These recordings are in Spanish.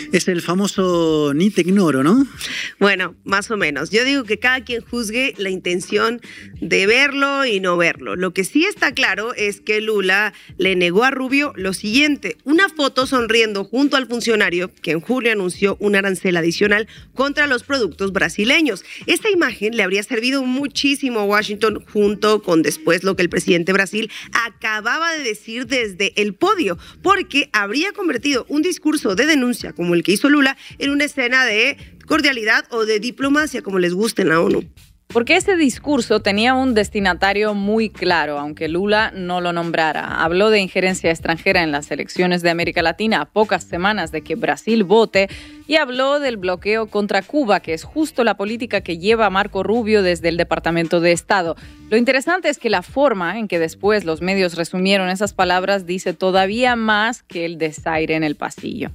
Es el famoso ni te ignoro, ¿no? Bueno, más o menos. Yo digo que cada quien juzgue la intención de verlo y no verlo. Lo que sí está claro es que Lula le negó a Rubio lo siguiente: una foto sonriendo junto al funcionario que en julio anunció un arancel adicional contra los productos brasileños. Esta imagen le habría servido muchísimo a Washington, junto con después lo que el presidente de Brasil acababa de decir desde el podio, porque habría convertido un discurso de denuncia como el que hizo Lula en una escena de cordialidad o de diplomacia, como les guste en la ONU. Porque ese discurso tenía un destinatario muy claro, aunque Lula no lo nombrara. Habló de injerencia extranjera en las elecciones de América Latina a pocas semanas de que Brasil vote, y habló del bloqueo contra Cuba, que es justo la política que lleva Marco Rubio desde el Departamento de Estado. Lo interesante es que la forma en que después los medios resumieron esas palabras dice todavía más que el desaire en el pasillo.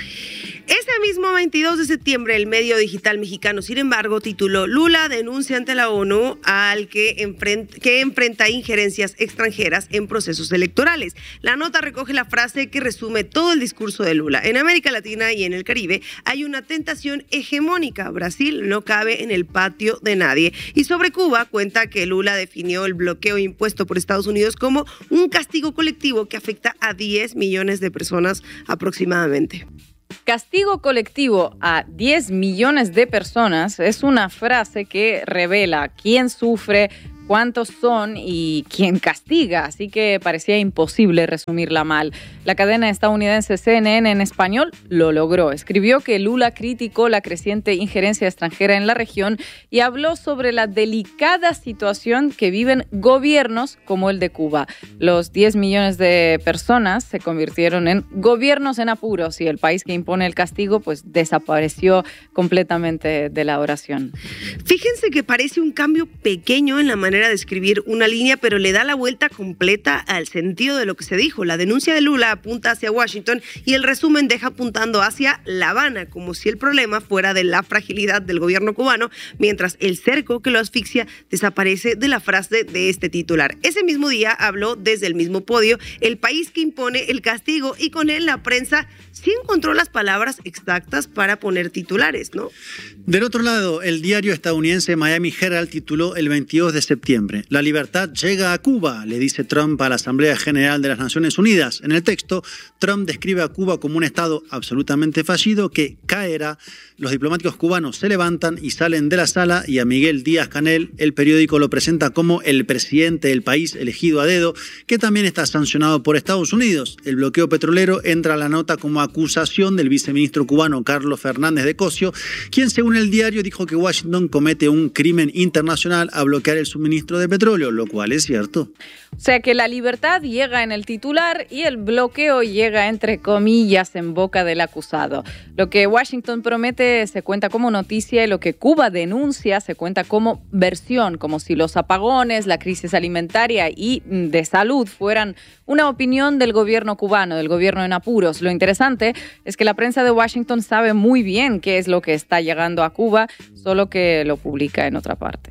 Ese mismo 22 de septiembre, el medio digital mexicano, sin embargo, tituló: Lula denuncia ante la ONU al que enfrenta injerencias extranjeras en procesos electorales. La nota recoge la frase que resume todo el discurso de Lula. En América Latina y en el Caribe hay una tentación hegemónica. Brasil no cabe en el patio de nadie. Y sobre Cuba cuenta que Lula definió el bloqueo impuesto por Estados Unidos como un castigo colectivo que afecta a 10 millones de personas aproximadamente. Castigo colectivo a 10 millones de personas es una frase que revela quién sufre, cuántos son y quién castiga, así que parecía imposible resumirla mal. La cadena estadounidense CNN en español lo logró. Escribió que Lula criticó la creciente injerencia extranjera en la región y habló sobre la delicada situación que viven gobiernos como el de Cuba. Los 10 millones de personas se convirtieron en gobiernos en apuros y el país que impone el castigo pues desapareció completamente de la oración. Fíjense que parece un cambio pequeño en la manera de escribir una línea, pero le da la vuelta completa al sentido de lo que se dijo. La denuncia de Lula apunta hacia Washington y el resumen deja apuntando hacia La Habana, como si el problema fuera de la fragilidad del gobierno cubano, mientras el cerco que lo asfixia desaparece de la frase de este titular. Ese mismo día habló desde el mismo podio el país que impone el castigo, y con él la prensa sí encontró las palabras exactas para poner titulares, ¿no? Del otro lado, el diario estadounidense Miami Herald tituló el 22 de septiembre: La libertad llega a Cuba, le dice Trump a la Asamblea General de las Naciones Unidas. En el texto, Trump describe a Cuba como un estado absolutamente fallido que caerá. Los diplomáticos cubanos se levantan y salen de la sala, y a Miguel Díaz-Canel el periódico lo presenta como el presidente del país elegido a dedo, que también está sancionado por Estados Unidos. El bloqueo petrolero entra a la nota como acusación del viceministro cubano Carlos Fernández de Cosio, quien, según el diario, dijo que Washington comete un crimen internacional a bloquear el suministro de petróleo, lo cual es cierto. O sea que la libertad llega en el titular y el bloqueo llega entre comillas en boca del acusado. Lo que Washington promete se cuenta como noticia y lo que Cuba denuncia se cuenta como versión, como si los apagones, la crisis alimentaria y de salud fueran una opinión del gobierno cubano, del gobierno en apuros. Lo interesante es que la prensa de Washington sabe muy bien qué es lo que está llegando a Cuba, solo que lo publica en otra parte.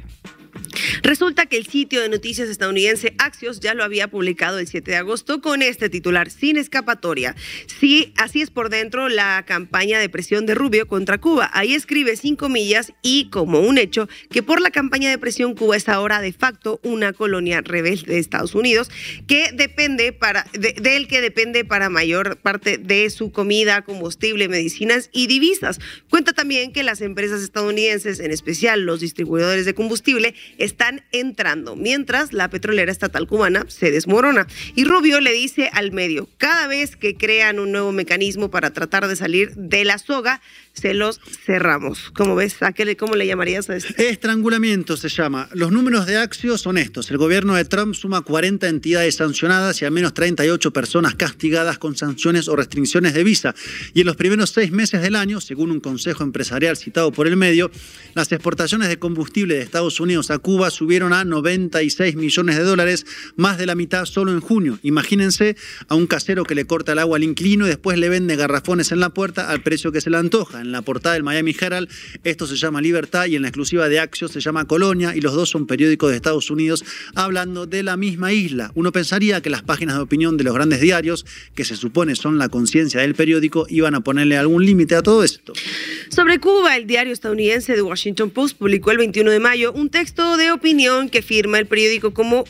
Resulta que el sitio de noticias estadounidense Axios ya lo había publicado el 7 de agosto con este titular: sin escapatoria. Sí, así es por dentro la campaña de presión de Rubio contra Cuba. Ahí escribe sin comillas y como un hecho que por la campaña de presión Cuba es ahora de facto una colonia rebelde de Estados Unidos que depende del que depende para mayor parte de su comida, combustible, medicinas y divisas. Cuenta también que las empresas estadounidenses, en especial los distribuidores de combustible, están entrando, mientras la petrolera estatal cubana se desmorona. Y Rubio le dice al medio: cada vez que crean un nuevo mecanismo para tratar de salir de la soga, se los cerramos. ¿Cómo ves? ¿Cómo le llamarías a esto? Estrangulamiento se llama. Los números de Axios son estos: el gobierno de Trump suma 40 entidades sancionadas y al menos 38 personas castigadas con sanciones o restricciones de visa. Y en los primeros 6 meses del año, según un consejo empresarial citado por el medio, las exportaciones de combustible de Estados Unidos a Cuba Cuba subieron a $96 millones, más de la mitad solo en junio. Imagínense a un casero que le corta el agua al inquilino y después le vende garrafones en la puerta al precio que se le antoja. En la portada del Miami Herald esto se llama Libertad y en la exclusiva de Axios se llama Colonia, y los dos son periódicos de Estados Unidos hablando de la misma isla. Uno pensaría que las páginas de opinión de los grandes diarios, que se supone son la conciencia del periódico, iban a ponerle algún límite a todo esto. Sobre Cuba, el diario estadounidense The Washington Post publicó el 21 de mayo un texto de opinión que firma el periódico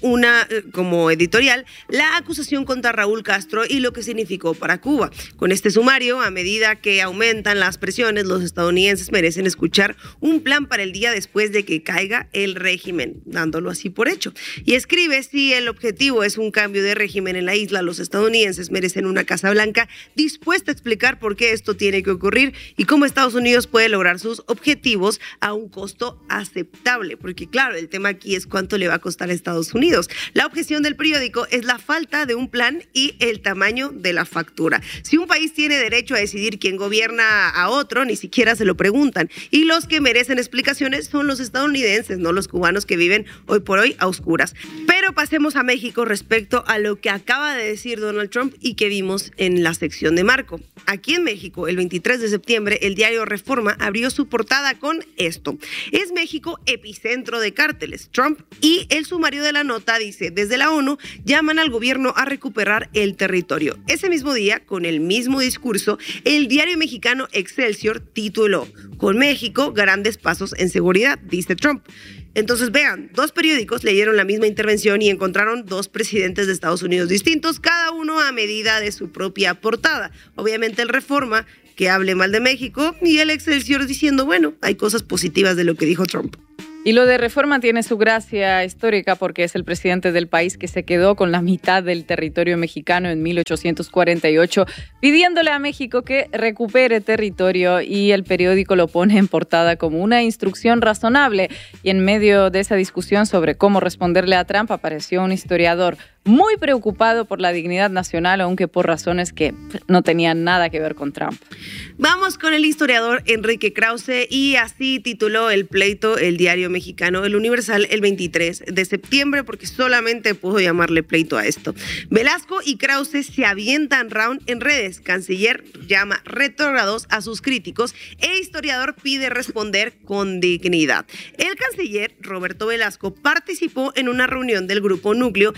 como editorial la acusación contra Raúl Castro y lo que significó para Cuba. Con este sumario, a medida que aumentan las presiones, los estadounidenses merecen escuchar un plan para el día después de que caiga el régimen, dándolo así por hecho. Y escribe, si el objetivo es un cambio de régimen en la isla, los estadounidenses merecen una Casa Blanca dispuesta a explicar por qué esto tiene que ocurrir y cómo Estados Unidos puede lograr sus objetivos a un costo aceptable, porque claro, el tema aquí es cuánto le va a costar a Estados Unidos. La objeción del periódico es la falta de un plan y el tamaño de la factura. Si un país tiene derecho a decidir quién gobierna a otro, ni siquiera se lo preguntan, y los que merecen explicaciones son los estadounidenses, no los cubanos que viven hoy por hoy a oscuras. Pero pasemos a México respecto a lo que acaba de decir Donald Trump y que vimos en la sección de Marco. Aquí en México, el 23 de septiembre, el diario Reforma abrió su portada con esto: es México epicentro de cárteles. Trump, y el sumario de la nota dice, desde la ONU llaman al gobierno a recuperar el territorio. Ese mismo día, con el mismo discurso, el diario mexicano Excelsior tituló, con México, grandes pasos en seguridad, dice Trump. Entonces vean, dos periódicos leyeron la misma intervención y encontraron dos presidentes de Estados Unidos distintos, cada uno a medida de su propia portada. Obviamente el Reforma, que hable mal de México, y el Excelsior diciendo, bueno, hay cosas positivas de lo que dijo Trump. Y lo de Reforma tiene su gracia histórica porque es el presidente del país que se quedó con la mitad del territorio mexicano en 1848, pidiéndole a México que recupere territorio, y el periódico lo pone en portada como una instrucción razonable. Y en medio de esa discusión sobre cómo responderle a Trump apareció un historiador muy preocupado por la dignidad nacional, aunque por razones que no tenían nada que ver con Trump. Vamos con el historiador Enrique Krause, y así tituló el pleito el diario mexicano El Universal el 23 de septiembre, porque solamente puedo llamarle pleito a esto. Velasco y Krause se avientan round en redes. Canciller llama retrógrados a sus críticos e historiador pide responder con dignidad. El canciller Roberto Velasco participó en una reunión del grupo núcleo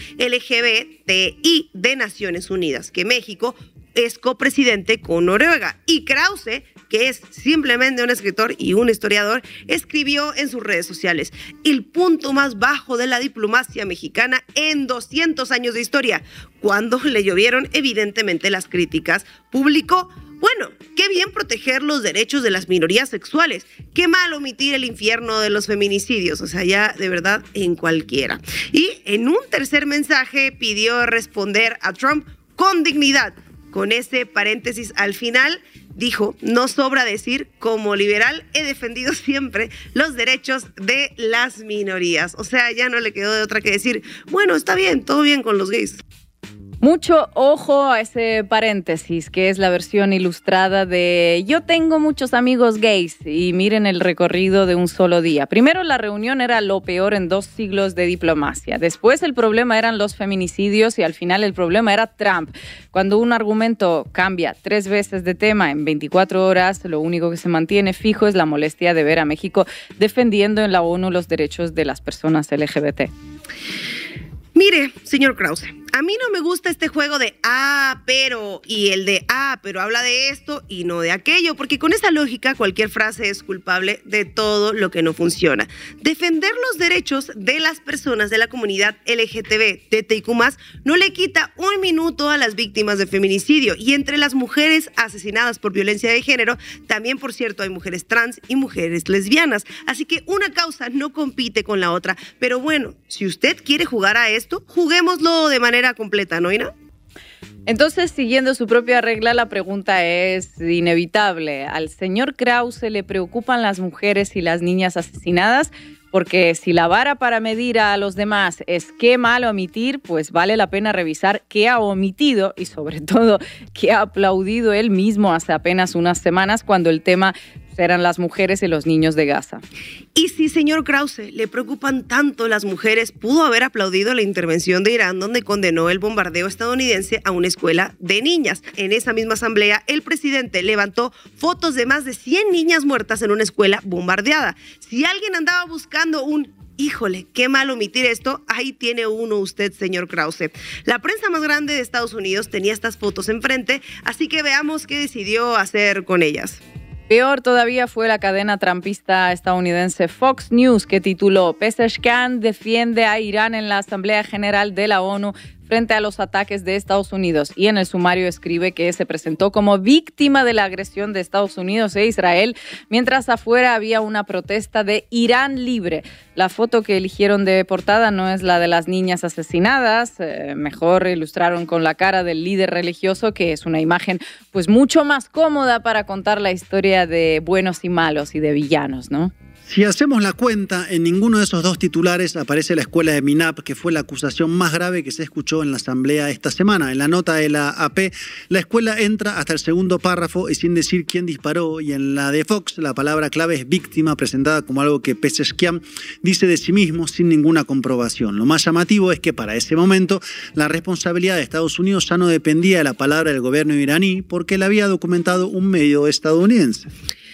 LGBTI de Naciones Unidas, que México es copresidente con Noruega, y Krause, que es simplemente un escritor y un historiador, escribió en sus redes sociales: el punto más bajo de la diplomacia mexicana en 200 años de historia. Cuando le llovieron evidentemente las críticas, publicó: bueno, qué bien proteger los derechos de las minorías sexuales, qué mal omitir el infierno de los feminicidios, o sea, ya de verdad en cualquiera. Y en un tercer mensaje pidió responder a Trump con dignidad. Con ese paréntesis al final, dijo: no sobra decir, como liberal he defendido siempre los derechos de las minorías. O sea, ya no le quedó de otra que decir, bueno, está bien, todo bien con los gays. Mucho ojo a ese paréntesis, que es la versión ilustrada de yo tengo muchos amigos gays, y miren el recorrido de un solo día. Primero, la reunión era lo peor en 2 siglos de diplomacia. Después, el problema eran los feminicidios, y al final el problema era Trump. Cuando un argumento cambia 3 veces de tema en 24 horas, lo único que se mantiene fijo es la molestia de ver a México defendiendo en la ONU los derechos de las personas LGBT. Mire, señor Krause, a mí no me gusta este juego de pero, y el de pero habla de esto y no de aquello, porque con esa lógica cualquier frase es culpable de todo lo que no funciona. Defender los derechos de las personas de la comunidad LGTBTIQ+, no le quita un minuto a las víctimas de feminicidio, y entre las mujeres asesinadas por violencia de género, también, por cierto, hay mujeres trans y mujeres lesbianas, así que una causa no compite con la otra. Pero bueno, si usted quiere jugar a esto, juguémoslo de manera completa, ¿no, Ina? Entonces, siguiendo su propia regla, la pregunta es inevitable. ¿Al señor Krause le preocupan las mujeres y las niñas asesinadas? Porque si la vara para medir a los demás es qué mal omitir, pues vale la pena revisar qué ha omitido y sobre todo qué ha aplaudido él mismo hace apenas unas semanas, cuando el tema eran las mujeres y los niños de Gaza. Y si, señor Krause, le preocupan tanto las mujeres, pudo haber aplaudido la intervención de Irán, donde condenó el bombardeo estadounidense a una escuela de niñas. En esa misma asamblea, el presidente levantó fotos de más de 100 niñas muertas en una escuela bombardeada. Si alguien andaba buscando híjole, qué mal omitir esto, ahí tiene uno usted, señor Krause. La prensa más grande de Estados Unidos tenía estas fotos enfrente, así que veamos qué decidió hacer con ellas. Peor todavía fue la cadena trampista estadounidense Fox News, que tituló Pezeshkian defiende a Irán en la Asamblea General de la ONU frente a los ataques de Estados Unidos, y en el sumario escribe que se presentó como víctima de la agresión de Estados Unidos e Israel, mientras afuera había una protesta de Irán libre. La foto que eligieron de portada no es la de las niñas asesinadas, mejor ilustraron con la cara del líder religioso, que es una imagen pues mucho más cómoda para contar la historia de buenos y malos y de villanos, ¿no? Si hacemos la cuenta, en ninguno de esos dos titulares aparece la escuela de Minab, que fue la acusación más grave que se escuchó en la asamblea esta semana. En la nota de la AP, la escuela entra hasta el segundo párrafo y sin decir quién disparó, y en la de Fox la palabra clave es víctima, presentada como algo que Pezeshkian dice de sí mismo sin ninguna comprobación. Lo más llamativo es que para ese momento la responsabilidad de Estados Unidos ya no dependía de la palabra del gobierno iraní, porque la había documentado un medio estadounidense.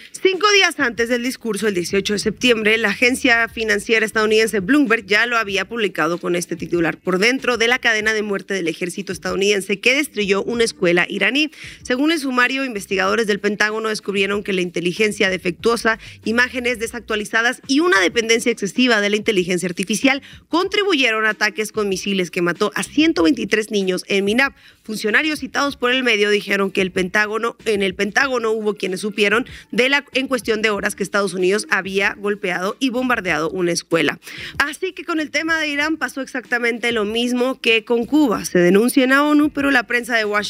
5 días antes del discurso, el 18 de septiembre, la agencia financiera estadounidense Bloomberg ya lo había publicado con este titular: por dentro de la cadena de muerte del ejército estadounidense que destruyó una escuela iraní. Según el sumario, investigadores del Pentágono descubrieron que la inteligencia defectuosa, imágenes desactualizadas y una dependencia excesiva de la inteligencia artificial contribuyeron a ataques con misiles que mató a 123 niños en Minab. Funcionarios citados por el medio dijeron que en el Pentágono hubo quienes supieron en cuestión de horas que Estados Unidos había golpeado y bombardeado una escuela. Así que con el tema de Irán pasó exactamente lo mismo que con Cuba. Se denuncia en la ONU, pero la prensa de Washington